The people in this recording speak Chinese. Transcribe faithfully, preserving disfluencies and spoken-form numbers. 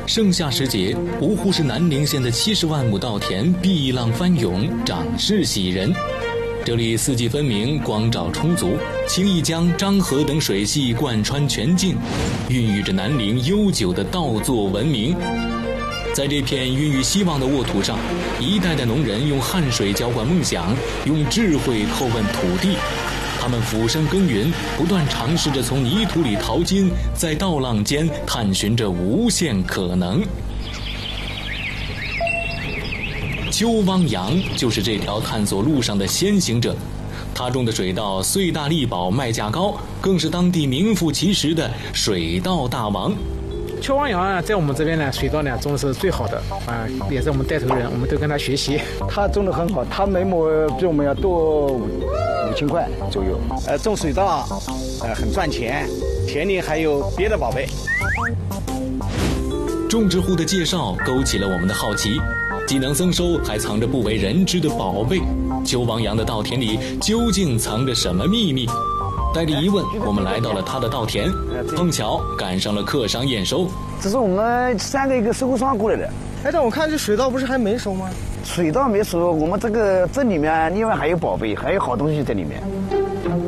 盛夏时节，芜湖市南陵县的七十万亩稻田碧浪翻涌，长势喜人。这里四季分明，光照充足，清义江、漳河等水系贯穿全境，孕育着南陵悠久的稻作文明。在这片孕育希望的沃土上，一代代农人用汗水浇灌梦想，用智慧叩问土地。他们俯身耕耘，不断尝试着从泥土里淘金，在稻浪间探寻着无限可能。邱汪洋就是这条探索路上的先行者，他种的水稻穗大力饱，卖价高，更是当地名副其实的水稻大王。 邱汪洋啊，在我们这边呢，水稻呢种的是最好的啊，也是我们带头人，我们都跟他学习。 他种的很好，他每亩比我们要多五五千块左右。 呃，种水稻，呃，很赚钱，田里还有别的宝贝。 种植户的介绍勾起了我们的好奇，既能增收，还藏着不为人知的宝贝。邱汪洋的稻田里究竟藏着什么秘密？带着疑问，我们来到了他的稻田，碰巧赶上了客商验收。 这是我们三个一个收购商过来的。 哎，但我看这水稻不是还没熟吗？ 水稻没熟，我们这个这里面另外还有宝贝，还有好东西在里面。